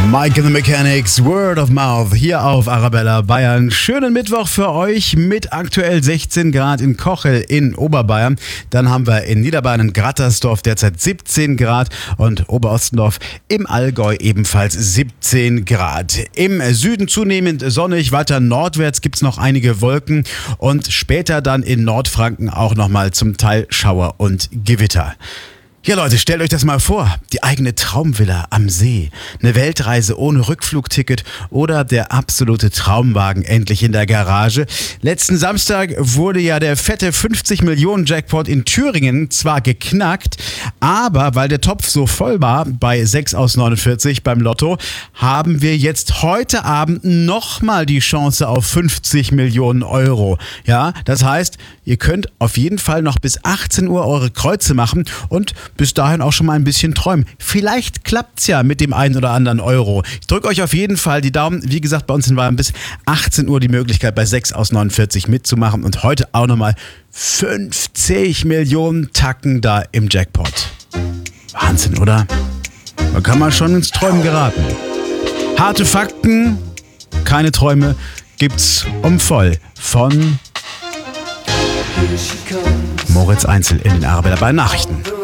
Mike and the Mechanics, Word of Mouth, hier auf Arabella Bayern. Schönen Mittwoch für euch mit aktuell 16 Grad in Kochel in Oberbayern. Dann haben wir in Niederbayern Grattersdorf derzeit 17 Grad und Oberostendorf im Allgäu ebenfalls 17 Grad. Im Süden zunehmend sonnig, weiter nordwärts gibt es noch einige Wolken und später dann in Nordfranken auch nochmal zum Teil Schauer und Gewitter. Ja Leute, stellt euch das mal vor, die eigene Traumvilla am See, eine Weltreise ohne Rückflugticket oder der absolute Traumwagen endlich in der Garage. Letzten Samstag wurde ja der fette 50-Millionen-Jackpot in Thüringen zwar geknackt, aber weil der Topf so voll war bei 6 aus 49 beim Lotto, haben wir jetzt heute Abend nochmal die Chance auf 50 Millionen Euro. Ja, das heißt, ihr könnt auf jeden Fall noch bis 18 Uhr eure Kreuze machen und bis dahin auch schon mal ein bisschen träumen. Vielleicht klappt's ja mit dem einen oder anderen Euro. Ich drücke euch auf jeden Fall die Daumen. Wie gesagt, bei uns in Bayern bis 18 Uhr die Möglichkeit, bei 6 aus 49 mitzumachen. Und heute auch nochmal 50 Millionen Tacken da im Jackpot. Wahnsinn, oder? Da kann man schon ins Träumen geraten. Harte Fakten, keine Träume, gibt's voll von Moritz Einzel in den Arabella Bayern Nachrichten.